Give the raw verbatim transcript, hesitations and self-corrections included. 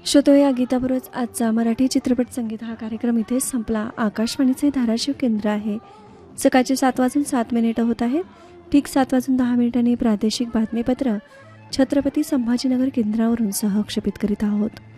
श्रोतो, या गीताबरोबरच आजचा मराठी चित्रपट संगीत हा कार्यक्रम इथेच संपला. आकाशवाणीचे धाराशिव केंद्र आहे. सकाळचे सात वाजून सात मिनिटं होत आहेत. ठीक सात वाजून दहा मिनिटांनी प्रादेशिक बातमीपत्र छत्रपती संभाजीनगर केंद्रावरून सहक्षेपित करीत आहोत.